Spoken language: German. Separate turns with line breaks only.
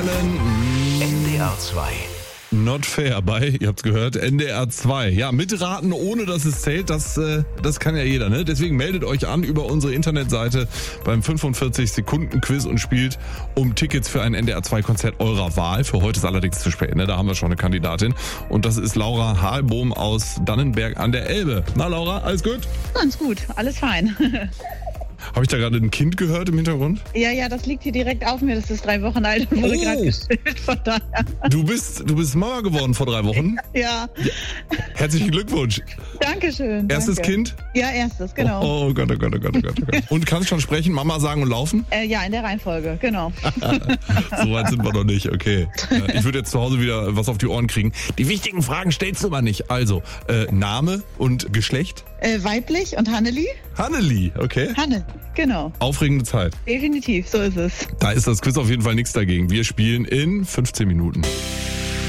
Allen.
NDR 2.
Not fair bei, ihr habt's gehört, NDR 2. Ja, mitraten, ohne dass es zählt, das kann ja jeder, ne? Deswegen meldet euch an über unsere Internetseite beim 45-Sekunden-Quiz und spielt um Tickets für ein NDR 2-Konzert eurer Wahl. Für heute ist allerdings zu spät, ne? Da haben wir schon eine Kandidatin. Und das ist Laura Halbohm aus Dannenberg an der Elbe. Na Laura, alles gut?
Ganz gut, alles fein.
Habe ich da gerade ein Kind gehört im Hintergrund?
Ja, das liegt hier direkt auf mir. Das ist 3 Wochen alt und wurde gerade gestillt, von daher.
Du bist Mama geworden vor 3 Wochen?
Ja.
Herzlichen Glückwunsch.
Dankeschön.
Erstes
danke.
Kind?
Ja, erstes, genau.
Oh Gott. Und kannst schon sprechen, Mama sagen und laufen?
Ja, in der Reihenfolge, genau.
So weit sind wir noch nicht, okay. Ich würde jetzt zu Hause wieder was auf die Ohren kriegen. Die wichtigen Fragen stellst du aber nicht. Also, Name und Geschlecht?
Weiblich und Hanneli?
Hanneli, okay.
Hanne, genau.
Aufregende Zeit.
Definitiv, so ist es.
Da ist das Quiz auf jeden Fall nichts dagegen. Wir spielen in 15 Minuten.